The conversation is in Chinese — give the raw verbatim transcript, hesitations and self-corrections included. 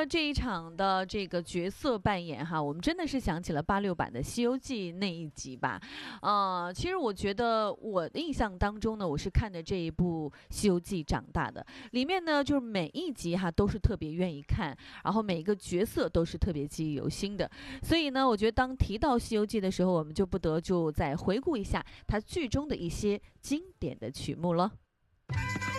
了这一场的这个角色扮演哈，我们真的是想起了八六版的《西游记》那一集吧。呃，其实我觉得我的印象当中呢，我是看的这一部《西游记》长大的，里面呢就是每一集哈都是特别愿意看，然后每一个角色都是特别记忆犹新的。所以呢，我觉得当提到《西游记》的时候，我们就不得就再回顾一下它剧中的一些经典的曲目了。